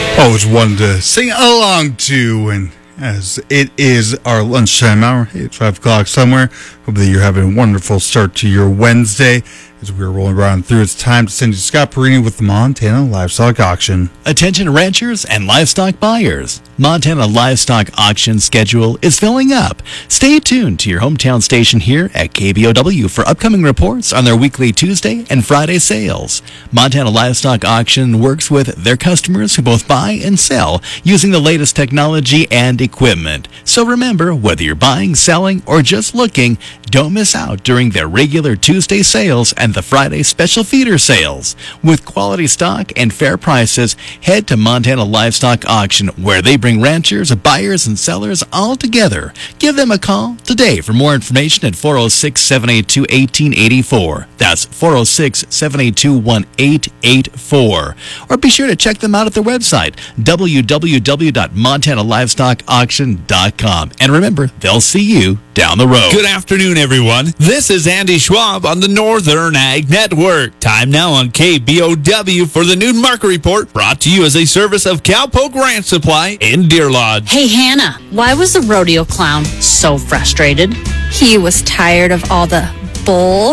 Always wanted to sing along to, and as it is our lunchtime hour, it's 5 o'clock somewhere. Hope that you're having a wonderful start to your Wednesday. As we're rolling around through, it's time to send you Scott Perini with the Montana Livestock Auction. Attention ranchers and livestock buyers. Montana Livestock Auction schedule is filling up. Stay tuned to your hometown station here at KBOW for upcoming reports on their weekly Tuesday and Friday sales. Montana Livestock Auction works with their customers who both buy and sell using the latest technology and equipment. So remember, whether you're buying, selling, or just looking, don't miss out during their regular Tuesday sales and the Friday special feeder sales. With quality stock and fair prices, head to Montana Livestock Auction, where they bring ranchers, buyers, and sellers all together. Give them a call today for more information at 406-782-1884. That's 406-782-1884. Or be sure to check them out at their website, www.montanalivestockauction.com. And remember, they'll see you down the road. Good afternoon, everyone. This is Andy Schwab on the Northern Ag Network. Time now on KBOW for the Noon Market Report, brought to you as a service of Cowpoke Ranch Supply in Deer Lodge. Hey, Hannah, why was the rodeo clown so frustrated? He was tired of all the bull.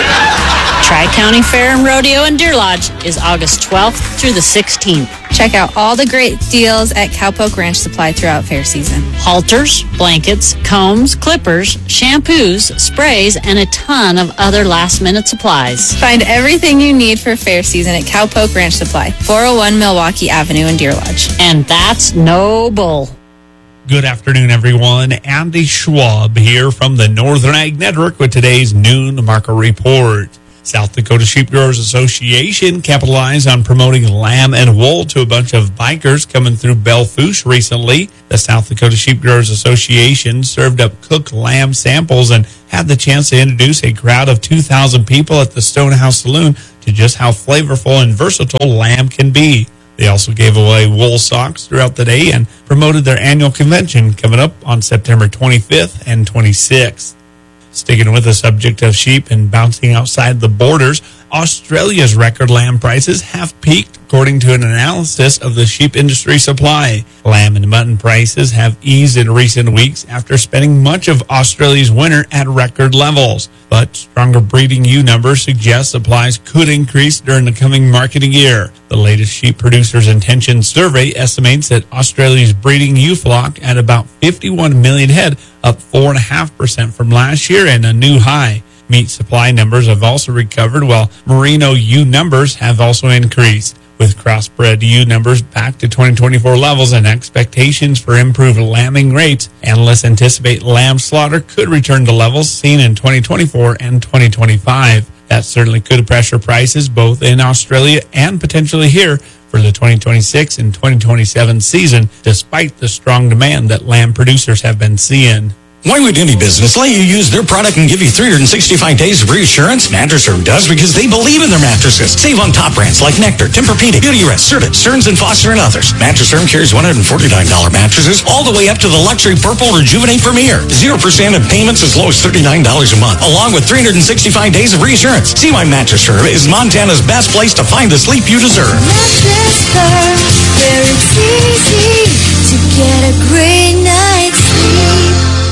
Tri-County Fair and Rodeo in Deer Lodge is August 12th through the 16th. Check out all the great deals at Cowpoke Ranch Supply throughout fair season. Halters, blankets, combs, clippers, shampoos, sprays, and a ton of other last-minute supplies. Find everything you need for fair season at Cowpoke Ranch Supply, 401 Milwaukee Avenue in Deer Lodge. And that's no bull. Good afternoon, everyone. Andy Schwab here from the Northern Ag Network with today's Noon Market Report. South Dakota Sheep Growers Association capitalized on promoting lamb and wool to a bunch of bikers coming through Belle Fourche recently. The South Dakota Sheep Growers Association served up cooked lamb samples and had the chance to introduce a crowd of 2,000 people at the Stonehouse Saloon to just how flavorful and versatile lamb can be. They also gave away wool socks throughout the day and promoted their annual convention coming up on September 25th and 26th. Sticking with the subject of sheep and bouncing outside the borders, Australia's record lamb prices have peaked, according to an analysis of the sheep industry supply. Lamb and mutton prices have eased in recent weeks after spending much of Australia's winter at record levels. But stronger breeding ewe numbers suggest supplies could increase during the coming marketing year. The latest Sheep Producers Intention Survey estimates that Australia's breeding ewe flock at about 51 million head, up 4.5% from last year and a new high. Meat supply numbers have also recovered, while merino ewe numbers have also increased. With crossbred ewe numbers back to 2024 levels and expectations for improved lambing rates, analysts anticipate lamb slaughter could return to levels seen in 2024 and 2025. That certainly could pressure prices both in Australia and potentially here for the 2026 and 2027 season, despite the strong demand that lamb producers have been seeing. Why would any business let you use their product and give you 365 days of reassurance? Mattress Firm does because they believe in their mattresses. Save on top brands like Nectar, Tempur-Pedic, Beautyrest, Serta, Stearns & Foster, and others. Mattress Firm carries $149 mattresses all the way up to the luxury Purple Rejuvenate Premier. 0% in payments as low as $39 a month, along with 365 days of reassurance. See why Mattress Firm is Montana's best place to find the sleep you deserve. Mattress Firm, where it's easy to get a great night's sleep.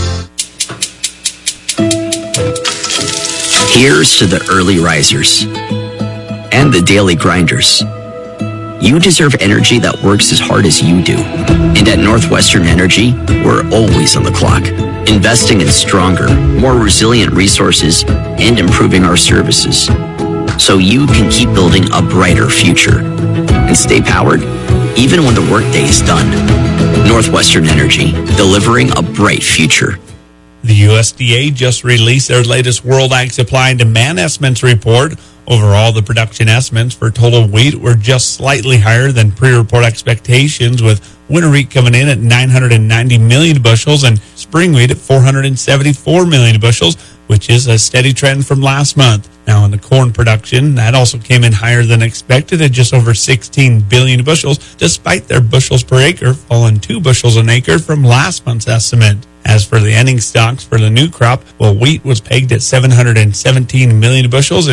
Here's to the early risers and the daily grinders. You deserve energy that works as hard as you do. And at Northwestern Energy, we're always on the clock, investing in stronger, more resilient resources and improving our services so you can keep building a brighter future and stay powered even when the workday is done. Northwestern Energy, delivering a bright future. The USDA just released their latest World Ag Supply and Demand Estimates report. Overall, the production estimates for total wheat were just slightly higher than pre-report expectations, with winter wheat coming in at 990 million bushels and spring wheat at 474 million bushels, which is a steady trend from last month. Now, in the corn production, that also came in higher than expected at just over 16 billion bushels, despite their bushels per acre falling 2 bushels an acre from last month's estimate. As for the ending stocks for the new crop, well, wheat was pegged at 717 million bushels and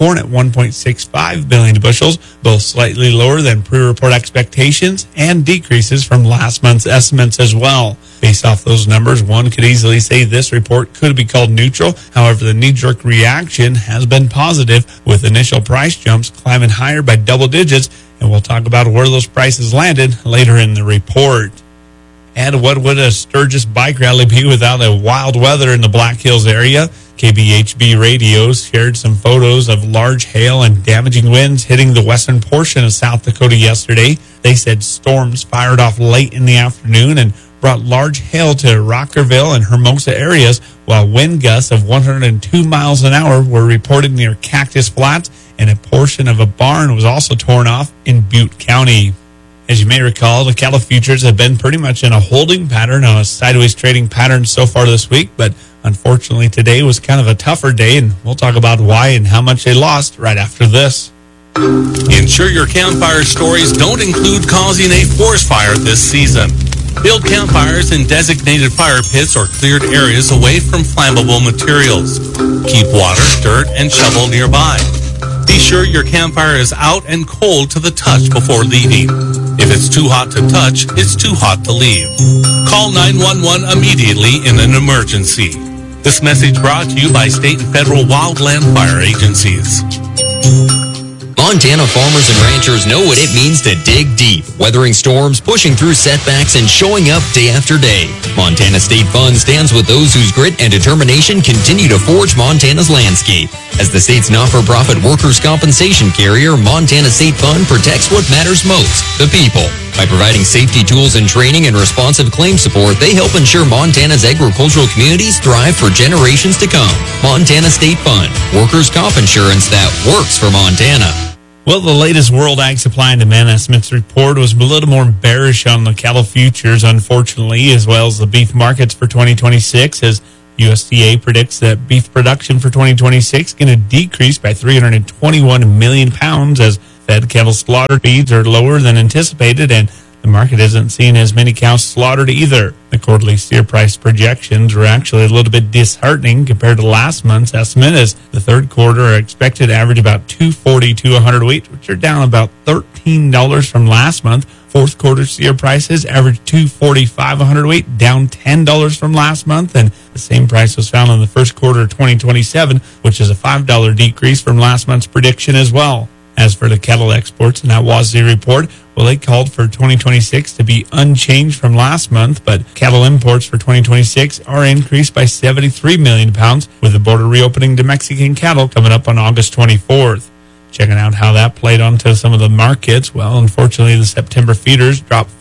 corn at 1.65 billion bushels, both slightly lower than pre-report expectations and decreases from last month's estimates as well. Based off those numbers, one could easily say this report could be called neutral. However, the knee-jerk reaction has been positive, with initial price jumps climbing higher by double digits, and we'll talk about where those prices landed later in the report. And what would a Sturgis bike rally be without the wild weather in the Black Hills area? KBHB radios shared some photos of large hail and damaging winds hitting the western portion of South Dakota yesterday. They said storms fired off late in the afternoon and brought large hail to Rockerville and Hermosa areas, while wind gusts of 102 miles an hour were reported near Cactus Flats, and a portion of a barn was also torn off in Butte County. As you may recall, the cattle futures have been pretty much in a holding pattern, on a sideways trading pattern so far this week, but unfortunately today was kind of a tougher day, and we'll talk about why and how much they lost right after this. Ensure your campfire stories don't include causing a forest fire this season. Build campfires in designated fire pits or cleared areas away from flammable materials. Keep water, dirt, and shovel nearby. Be sure your campfire is out and cold to the touch before leaving. If it's too hot to touch, it's too hot to leave. Call 911 immediately in an emergency. This message brought to you by state and federal wildland fire agencies. Montana farmers and ranchers know what it means to dig deep, weathering storms, pushing through setbacks, and showing up day after day. Montana State Fund stands with those whose grit and determination continue to forge Montana's landscape. As the state's not-for-profit workers' compensation carrier, Montana State Fund protects what matters most, the people. By providing safety tools and training and responsive claim support, they help ensure Montana's agricultural communities thrive for generations to come. Montana State Fund, workers' comp insurance that works for Montana. Well, the latest World Ag Supply and Demand Estimates report was a little more bearish on the cattle futures, unfortunately, as well as the beef markets for 2026, as USDA predicts that beef production for 2026 is going to decrease by 321 million pounds as fed cattle slaughter feeds are lower than anticipated, and the market isn't seeing as many cows slaughtered either. The quarterly steer price projections are actually a little bit disheartening compared to last month's estimate, as the third quarter are expected to average about $240 to a hundredweight, which are down about $13 from last month. Fourth quarter steer prices averaged $245 a hundredweight, down $10 from last month, and the same price was found in the first quarter of 2027, which is a $5 decrease from last month's prediction as well. As for the cattle exports in that WASDE report, well, they called for 2026 to be unchanged from last month, but cattle imports for 2026 are increased by 73 million pounds, with the border reopening to Mexican cattle coming up on August 24th. Checking out how that played onto some of the markets, well, unfortunately, the September feeders dropped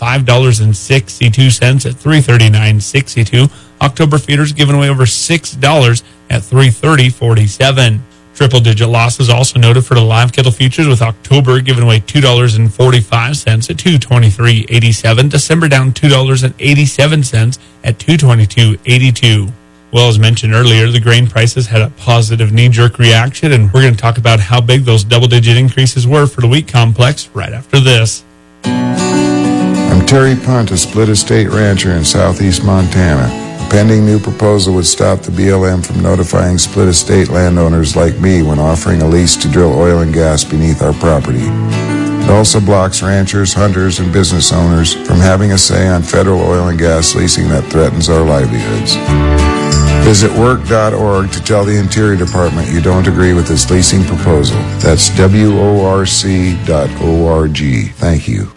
$5.62 at $339.62. October feeders giving away over $6 at $330.47. Triple-digit losses also noted for the live cattle futures, with October giving away $2.45 at $223.87. December down $2.87 at $222.82. Well, as mentioned earlier, the grain prices had a positive knee-jerk reaction, and we're going to talk about how big those double-digit increases were for the wheat complex right after this. I'm Terry Punt, a split estate rancher in southeast Montana. A pending new proposal would stop the BLM from notifying split estate landowners like me when offering a lease to drill oil and gas beneath our property. It also blocks ranchers, hunters, and business owners from having a say on federal oil and gas leasing that threatens our livelihoods. Visit work.org to tell the Interior Department you don't agree with this leasing proposal. That's WORC.org. Thank you.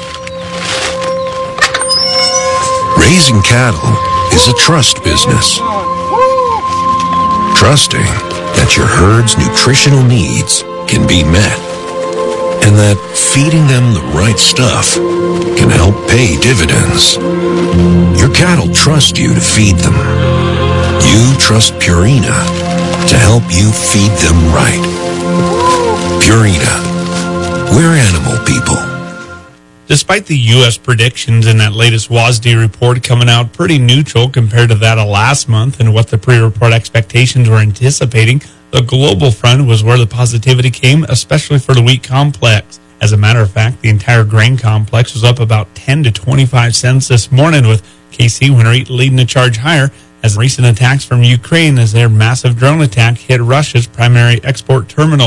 Raising cattle is a trust business. Trusting that your herd's nutritional needs can be met, and that feeding them the right stuff can help pay dividends. Your cattle trust you to feed them. You trust Purina to help you feed them right. Purina, we're animal people. Despite the U.S. predictions in that latest WASDE report coming out pretty neutral compared to that of last month and what the pre-report expectations were anticipating, the global front was where the positivity came, especially for the wheat complex. As a matter of fact, the entire grain complex was up about 10 to 25 cents this morning, with KC Winter Wheat leading the charge higher as recent attacks from Ukraine as their massive drone attack hit Russia's primary export terminals.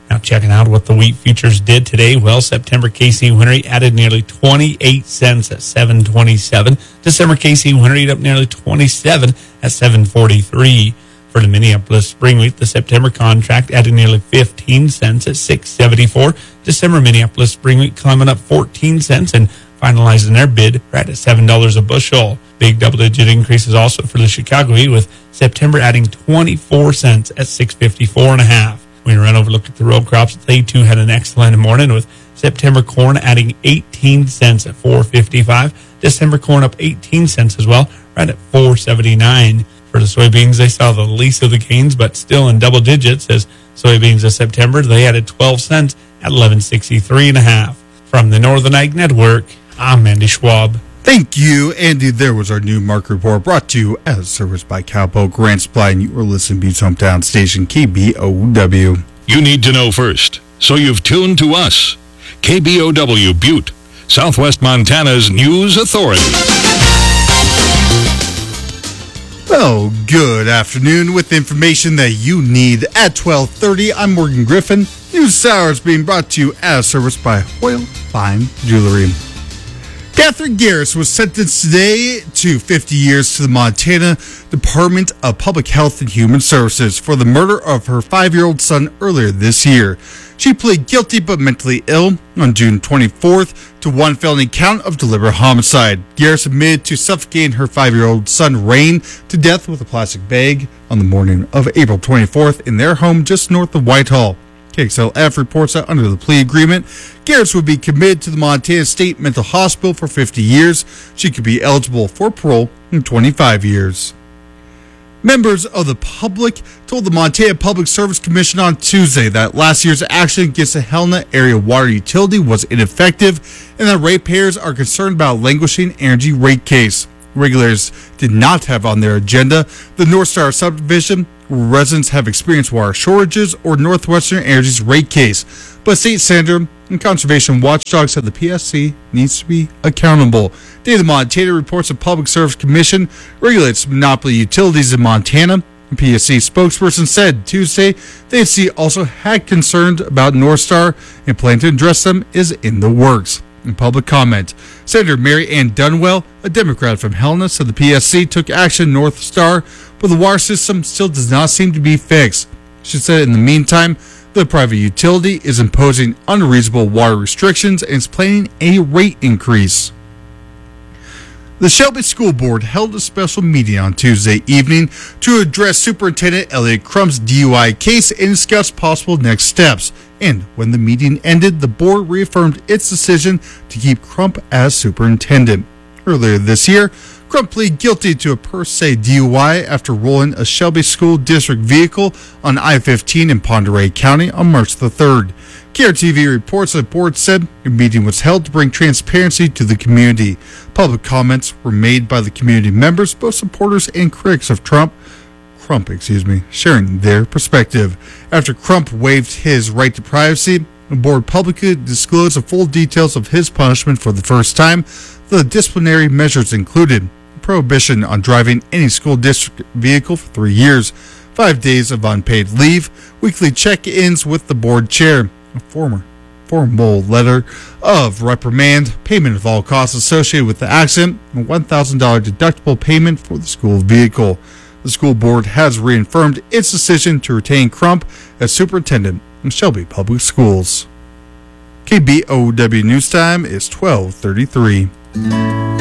Now checking out what the wheat futures did today. Well, September KC 100 added nearly 28 cents at 7.27. December KC 100 up nearly 27 at 7.43. For the Minneapolis spring wheat, the September contract added nearly 15 cents at 6.74. December Minneapolis spring wheat climbing up 14 cents and finalizing their bid right at $7 a bushel. Big double-digit increases also for the Chicago wheat, with September adding 24 cents at 6.54.5. We ran over, looked at the row crops. They too had an excellent morning, with September corn adding 18 cents at 4.55. December corn up 18 cents as well, right at 4.79. For the soybeans, they saw the least of the gains, but still in double digits, as soybeans of September, they added 12 cents at 11.63.5. From the Northern Ag Network, I'm Andy Schwab. Thank you, Andy. There was our new market report brought to you as serviced by Cowpoke Ranch Supply, and you were listening to Butte's hometown station, KBOW. You need to know first, so you've tuned to us. KBOW Butte, Southwest Montana's news authority. Well, good afternoon. With information that you need at 12:30, I'm Morgan Griffin. News Hour is being brought to you as serviced by Hoyle Fine Jewelry. Catherine Garris was sentenced today to 50 years to the Montana Department of Public Health and Human Services for the murder of her 5-year-old son earlier this year. She pleaded guilty but mentally ill on June 24th to one felony count of deliberate homicide. Garris admitted to suffocating her 5-year-old son, Rain, to death with a plastic bag on the morning of April 24th in their home just north of Whitehall. KXLF reports that under the plea agreement, Garris would be committed to the Montana State Mental Hospital for 50 years. She could be eligible for parole in 25 years. Members of the public told the Montana Public Service Commission on Tuesday that last year's action against the Helena area water utility was ineffective and that ratepayers are concerned about a languishing energy rate case. Regulators did not have on their agenda the North Star subdivision, where residents have experienced water shortages, or Northwestern Energy's rate case. But State Senator and Conservation Watchdog said the PSC needs to be accountable. Data Montana reports the Public Service Commission regulates monopoly utilities in Montana. The PSC spokesperson said Tuesday the ACC also had concerns about North Star and plan to address them is in the works. In public comment, Senator Mary Ann Dunwell, a Democrat from Helena, said the PSC took action North Star, but the water system still does not seem to be fixed. She said in the meantime, the private utility is imposing unreasonable water restrictions and is planning a rate increase. The Shelby School Board held a special meeting on Tuesday evening to address Superintendent Elliot Crump's DUI case and discuss possible next steps. And when the meeting ended, the board reaffirmed its decision to keep Crump as superintendent. Earlier this year, Crump pleaded guilty to a per se DUI after rolling a Shelby School District vehicle on I-15 in Pend Oreille County on March the 3rd. KRTV reports that the board said a meeting was held to bring transparency to the community. Public comments were made by the community members, both supporters and critics of Crump, sharing their perspective. After Crump waived his right to privacy, the board publicly disclosed the full details of his punishment for the first time. The disciplinary measures included prohibition on driving any school district vehicle for 3 years, 5 days of unpaid leave, weekly check-ins with the board chair, a formal letter of reprimand, payment of all costs associated with the accident, and a $1,000 deductible payment for the school vehicle. The school board has reaffirmed its decision to retain Crump as superintendent in Shelby Public Schools. KBOW News Time is 12:33.